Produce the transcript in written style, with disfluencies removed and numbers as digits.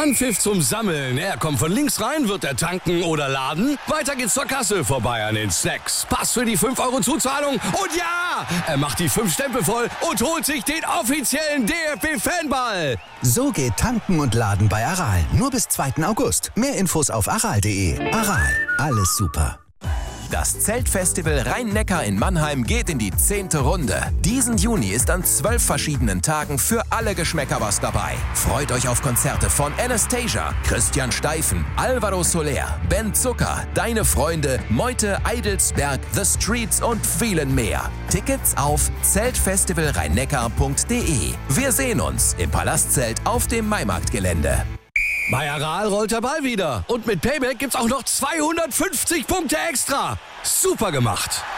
Anpfiff zum Sammeln. Er kommt von links rein, wird er tanken oder laden. Weiter geht's zur Kasse, vorbei an den Snacks. Pass für die 5 € Zuzahlung. Und ja, er macht die 5 Stempel voll und holt sich den offiziellen DFB-Fanball. So geht Tanken und Laden bei Aral. Nur bis 2. August. Mehr Infos auf aral.de. Aral, alles super. Das Zeltfestival Rhein-Neckar in Mannheim geht in die 10. Runde. Diesen Juni ist an 12 verschiedenen Tagen für alle Geschmäcker was dabei. Freut euch auf Konzerte von Anastasia, Christian Steifen, Alvaro Soler, Ben Zucker, Deine Freunde, Meute, Eidelsberg, The Streets und vielen mehr. Tickets auf zeltfestivalrheinneckar.de. Wir sehen uns im Palastzelt auf dem Maimarktgelände. Bei Aral rollt der Ball wieder. Und mit Payback gibt's auch noch 250 Punkte extra. Super gemacht.